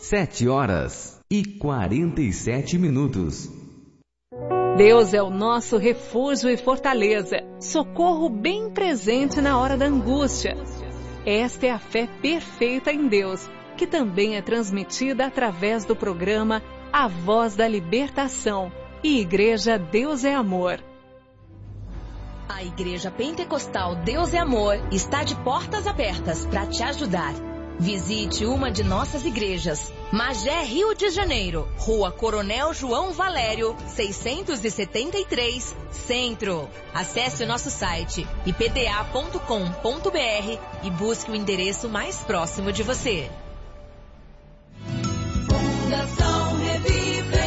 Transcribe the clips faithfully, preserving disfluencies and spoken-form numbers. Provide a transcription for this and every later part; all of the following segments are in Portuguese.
Sete horas e quarenta e sete minutos. Deus é o nosso refúgio e fortaleza, socorro bem presente na hora da angústia. Esta é a fé perfeita em Deus, que também é transmitida através do programa A Voz da Libertação e Igreja Deus é Amor. A Igreja Pentecostal Deus é Amor está de portas abertas para te ajudar. Visite uma de nossas igrejas. Magé, Rio de Janeiro, Rua Coronel João Valério, seiscentos e setenta e três, Centro. Acesse o nosso site i p d a ponto com ponto b r e busque o endereço mais próximo de você. Fundação Reviver.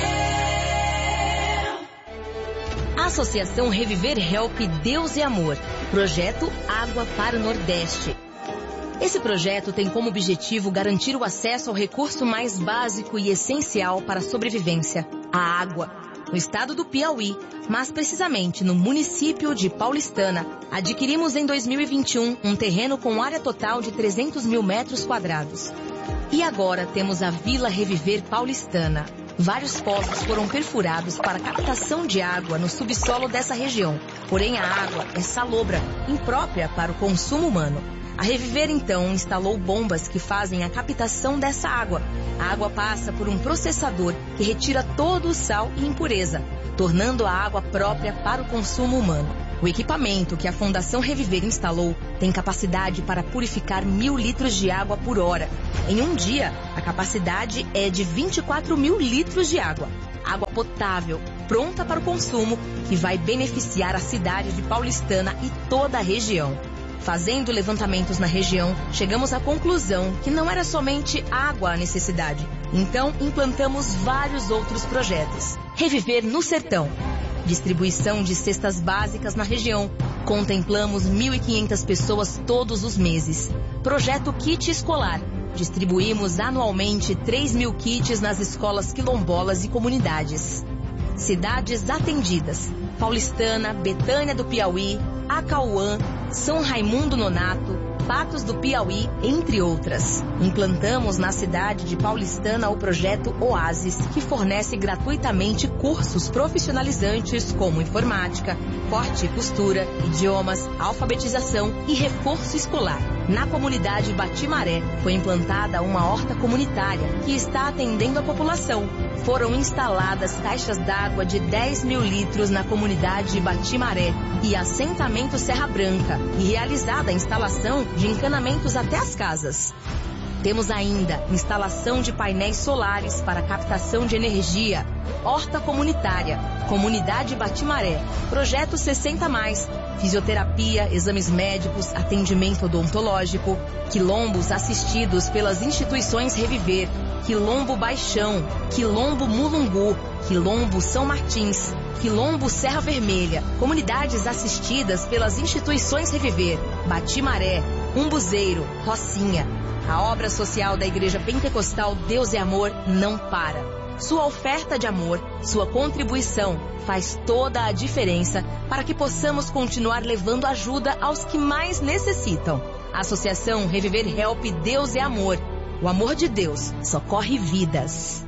Associação Reviver Help Deus é Amor. Projeto Água para o Nordeste. Esse projeto tem como objetivo garantir o acesso ao recurso mais básico e essencial para a sobrevivência, a água. No estado do Piauí, mas precisamente no município de Paulistana, adquirimos em dois mil e vinte e um um terreno com área total de trezentos mil metros quadrados. E agora temos a Vila Reviver Paulistana. Vários poços foram perfurados para captação de água no subsolo dessa região. Porém, a água é salobra, imprópria para o consumo humano. A Reviver, então, instalou bombas que fazem a captação dessa água. A água passa por um processador que retira todo o sal e impureza, tornando a água própria para o consumo humano. O equipamento que a Fundação Reviver instalou tem capacidade para purificar mil litros de água por hora. Em um dia, a capacidade é de vinte e quatro mil litros de água. Água potável, pronta para o consumo, que vai beneficiar a cidade de Paulistana e toda a região. Fazendo levantamentos na região, chegamos à conclusão que não era somente água a necessidade. Então, implantamos vários outros projetos. Reviver no Sertão. Distribuição de cestas básicas na região. Contemplamos mil e quinhentas pessoas todos os meses. Projeto Kit Escolar. Distribuímos anualmente três mil kits nas escolas quilombolas e comunidades. Cidades atendidas. Paulistana, Betânia do Piauí, Acauã, São Raimundo Nonato, Patos do Piauí, entre outras. Implantamos na cidade de Paulistana o projeto Oasis, que fornece gratuitamente cursos profissionalizantes como informática, corte e costura, idiomas, alfabetização e reforço escolar. Na comunidade Batimaré foi implantada uma horta comunitária que está atendendo a população. Foram instaladas caixas d'água de dez mil litros na comunidade Batimaré e assentamento Serra Branca e realizada a instalação de encanamentos até as casas. Temos ainda instalação de painéis solares para captação de energia, horta comunitária, comunidade Batimaré, projeto sessenta mais, fisioterapia, exames médicos, atendimento odontológico, quilombos assistidos pelas instituições Reviver, Quilombo Baixão, Quilombo Mulungu, Quilombo São Martins, Quilombo Serra Vermelha, comunidades assistidas pelas instituições Reviver, Batimaré, Umbuzeiro, Rocinha. A obra social da Igreja Pentecostal Deus é Amor não para. Sua oferta de amor, sua contribuição faz toda a diferença para que possamos continuar levando ajuda aos que mais necessitam. Associação Reviver Help Deus é Amor. O amor de Deus socorre vidas.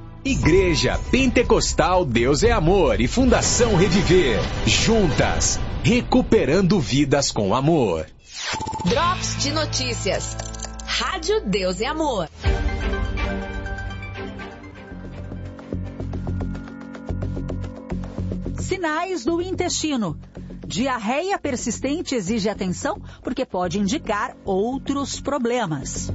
Igreja Pentecostal Deus é Amor e Fundação Reviver. Juntas, recuperando vidas com amor. Drops de notícias. Rádio Deus é Amor. Sinais do intestino. Diarreia persistente exige atenção porque pode indicar outros problemas.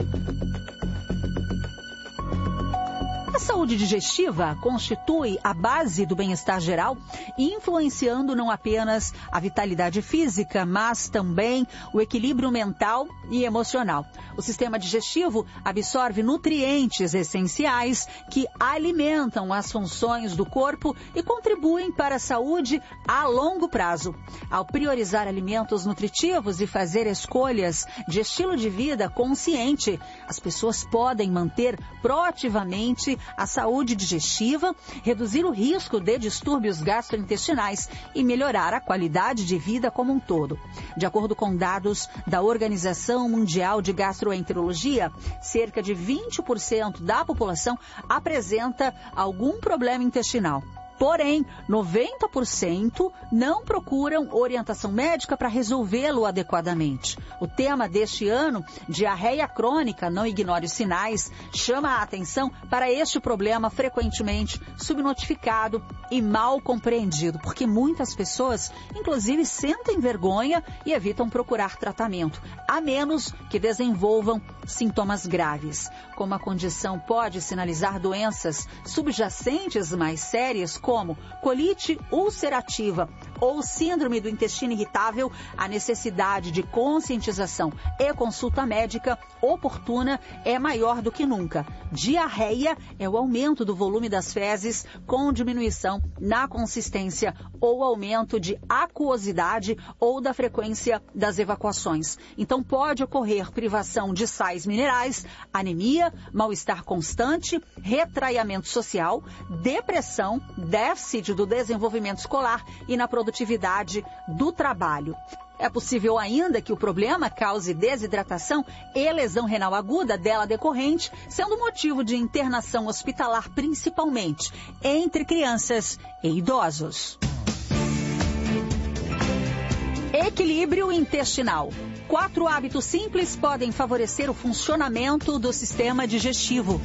A saúde digestiva constitui a base do bem-estar geral, influenciando não apenas a vitalidade física, mas também o equilíbrio mental e emocional. O sistema digestivo absorve nutrientes essenciais que alimentam as funções do corpo e contribuem para a saúde a longo prazo. Ao priorizar alimentos nutritivos e fazer escolhas de estilo de vida consciente, as pessoas podem manter proativamente a saúde digestiva, reduzir o risco de distúrbios gastrointestinais e melhorar a qualidade de vida como um todo. De acordo com dados da Organização Mundial de Gastroenterologia, cerca de vinte por cento da população apresenta algum problema intestinal. Porém, noventa por cento não procuram orientação médica para resolvê-lo adequadamente. O tema deste ano, diarreia crônica, não ignore os sinais, chama a atenção para este problema frequentemente subnotificado e mal compreendido, porque muitas pessoas, inclusive, sentem vergonha e evitam procurar tratamento, a menos que desenvolvam sintomas graves. Como a condição pode sinalizar doenças subjacentes mais sérias, como colite ulcerativa ou síndrome do intestino irritável, a necessidade de conscientização e consulta médica oportuna é maior do que nunca. Diarreia é o aumento do volume das fezes com diminuição na consistência ou aumento de aquosidade ou da frequência das evacuações. Então pode ocorrer privação de sais minerais, anemia, mal-estar constante, retraiamento social, depressão, déficit do desenvolvimento escolar e na produtividade do trabalho. É possível ainda que o problema cause desidratação e lesão renal aguda dela decorrente, sendo motivo de internação hospitalar principalmente entre crianças e idosos. Equilíbrio intestinal. Quatro hábitos simples podem favorecer o funcionamento do sistema digestivo.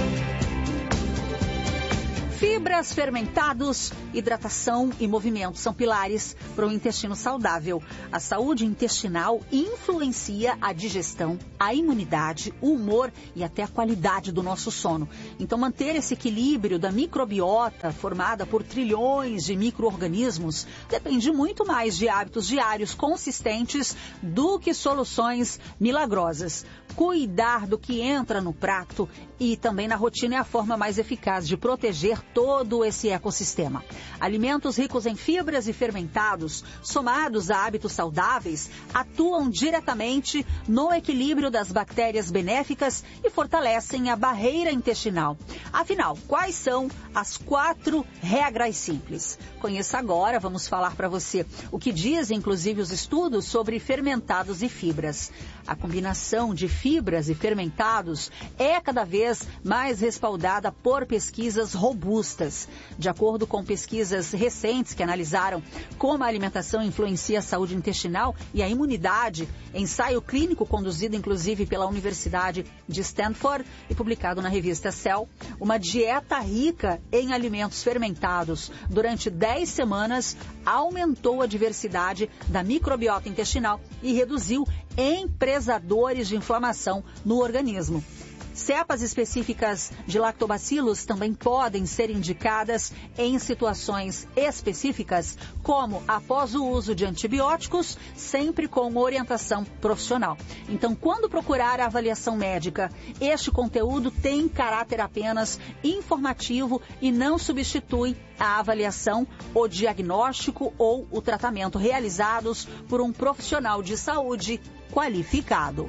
Fibras, fermentados, hidratação e movimento são pilares para o intestino saudável. A saúde intestinal influencia a digestão, a imunidade, o humor e até a qualidade do nosso sono. Então, manter esse equilíbrio da microbiota, formada por trilhões de micro-organismos, depende muito mais de hábitos diários consistentes do que soluções milagrosas. Cuidar do que entra no prato e também na rotina é a forma mais eficaz de proteger todo esse ecossistema. Alimentos ricos em fibras e fermentados, somados a hábitos saudáveis, atuam diretamente no equilíbrio das bactérias benéficas e fortalecem a barreira intestinal. Afinal, quais são as quatro regras simples? Conheça agora, vamos falar para você o que dizem, inclusive, os estudos sobre fermentados e fibras. A combinação de fibras e fermentados é cada vez mais respaldada por pesquisas robustas. De acordo com pesquisas recentes que analisaram como a alimentação influencia a saúde intestinal e a imunidade, ensaio clínico conduzido inclusive pela Universidade de Stanford e publicado na revista Cell, uma dieta rica em alimentos fermentados durante dez semanas aumentou a diversidade da microbiota intestinal e reduziu empresadores de inflamação no organismo. Cepas específicas de lactobacilos também podem ser indicadas em situações específicas, como após o uso de antibióticos, sempre com orientação profissional. Então, quando procurar a avaliação médica, este conteúdo tem caráter apenas informativo e não substitui a avaliação, o diagnóstico ou o tratamento realizados por um profissional de saúde qualificado.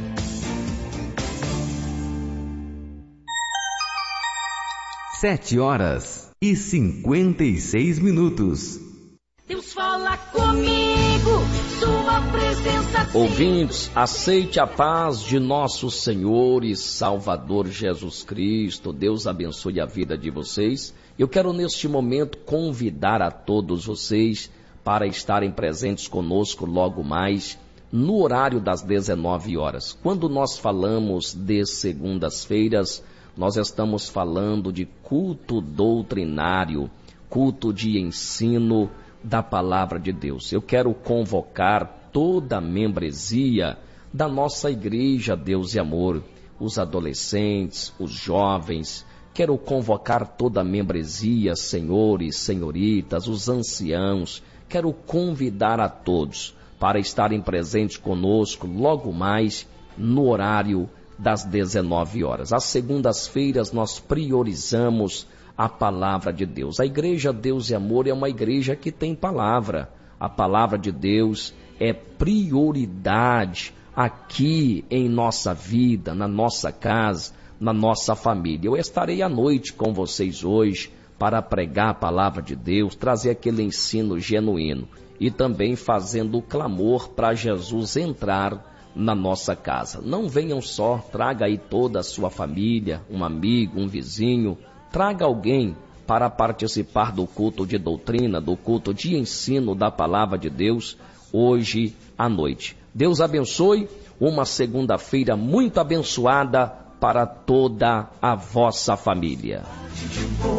Sete horas e cinquenta e seis minutos. Deus fala comigo, sua presença. Ouvintes, aceite a paz de nosso Senhor e Salvador Jesus Cristo. Deus abençoe a vida de vocês. Eu quero neste momento convidar a todos vocês para estarem presentes conosco logo mais no horário das dezenove horas. Quando nós falamos de segundas-feiras, nós estamos falando de culto doutrinário, culto de ensino da palavra de Deus. Eu quero convocar toda a membresia da nossa igreja Deus e Amor, os adolescentes, os jovens. Quero convocar toda a membresia, senhores, senhoritas, os anciãos. Quero convidar a todos para estarem presentes conosco logo mais no horário das dezenove horas. Às segundas-feiras nós priorizamos a palavra de Deus. A igreja Deus e Amor é uma igreja que tem palavra. A palavra de Deus é prioridade aqui em nossa vida, na nossa casa, na nossa família. Eu estarei à noite com vocês hoje para pregar a palavra de Deus, trazer aquele ensino genuíno e também fazendo o clamor para Jesus entrar na nossa casa. Não venham só, traga aí toda a sua família, um amigo, um vizinho, traga alguém para participar do culto de doutrina, do culto de ensino da palavra de Deus hoje à noite. Deus abençoe, uma segunda-feira muito abençoada para toda a vossa família.